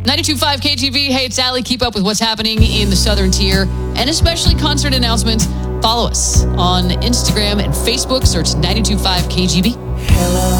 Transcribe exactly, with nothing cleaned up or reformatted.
ninety-two point five K G B. Hey, it's Allie. Keep up with what's happening in the Southern Tier and especially concert announcements. Follow us on Instagram and Facebook. Search ninety-two point five K G B. Hello.